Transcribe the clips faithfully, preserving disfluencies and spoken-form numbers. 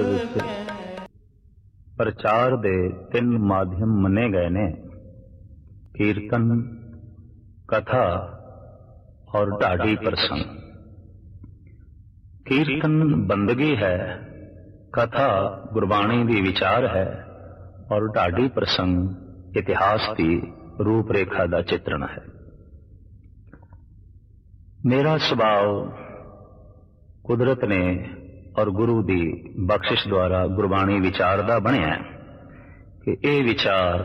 ਵਿੱਚ ਪ੍ਰਚਾਰ ਦੇ ਤਿੰਨ ਮਾਧਿਅਮ ਮੰਨੇ ਗਏ ਨੇ, ਕੀਰਤਨ, ਕਥਾ ਔਰ ਢਾਡੀ ਪ੍ਰਸੰਗ। ਕੀਰਤਨ ਬੰਦਗੀ ਹੈ, ਕਥਾ ਗੁਰਬਾਣੀ ਦੀ ਵਿਚਾਰ ਹੈ ਔਰ ਢਾਡੀ ਪ੍ਰਸੰਗ ਇਤਿਹਾਸ ਦੀ ਰੂਪ ਰੇਖਾ ਦਾ ਚਿੱਤਰਣ ਹੈ। ਮੇਰਾ ਸੁਭਾਅ ਕੁਦਰਤ ਨੇ ਔਰ ਗੁਰੂ ਦੀ ਬਖਸ਼ਿਸ਼ ਦੁਆਰਾ ਗੁਰਬਾਣੀ ਵਿਚਾਰ ਦਾ ਬਣਿਆ ਕਿ ਇਹ ਵਿਚਾਰ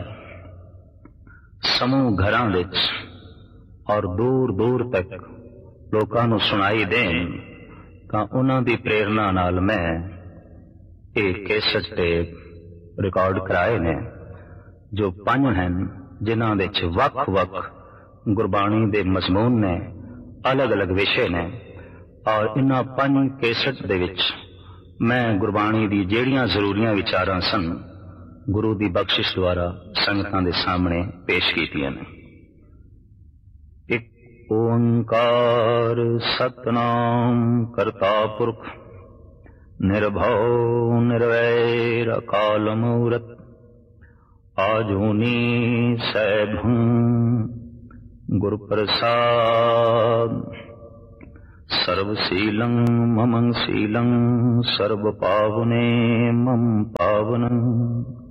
ਸਮੂਹ ਘਰਾਂ ਵਿੱਚ ਔਰ ਦੂਰ ਦੂਰ ਤੱਕ ਲੋਕਾਂ ਨੂੰ ਸੁਣਾਈ ਦੇਣ, ਤਾਂ ਉਹਨਾਂ ਦੀ ਪ੍ਰੇਰਨਾ ਨਾਲ ਮੈਂ ਇਹ ਕੇਸਟ ਟੇਪ ਰਿਕਾਰਡ ਕਰਾਏ ਨੇ, ਜੋ ਪੰਜ ਹਨ, ਜਿਨ੍ਹਾਂ ਵਿੱਚ ਵੱਖ ਵੱਖ ਗੁਰਬਾਣੀ ਦੇ ਮਜ਼ਮੂਨ ਨੇ, ਅਲੱਗ ਅਲੱਗ ਵਿਸ਼ੇ ਨੇ। ਔਰ ਇਹਨਾਂ ਪੰਜ ਕੇਸਟ ਦੇ ਵਿੱਚ ਮੈਂ ਗੁਰਬਾਣੀ ਦੀ ਜਿਹੜੀਆਂ ਜ਼ਰੂਰੀਆਂ ਵਿਚਾਰਾਂ ਸਨ, ਗੁਰੂ ਦੀ ਬਖਸ਼ਿਸ਼ ਦੁਆਰਾ ਸੰਗਤਾਂ ਦੇ ਸਾਹਮਣੇ ਪੇਸ਼ ਕੀਤੀਆਂ ਨੇ। ਇੱਕ ਓੰਕਾਰ ਸਤਨਾਮ ਕਰਤਾ ਪੁਰਖ ਨਿਰਭਉ ਨਿਰਵੈਰ ਅਕਾਲ ਮੂਰਤ ਆਜੂਨੀ ਸੈਭੰ ਗੁਰ ਪ੍ਰਸਾਦ ਸਰਬ ਸੀਲੰ ਮਮੰ ਸੀਲੰ ਸਰਬ ਪਾਵਨੇ ਮਮ ਪਾਵਨੰ।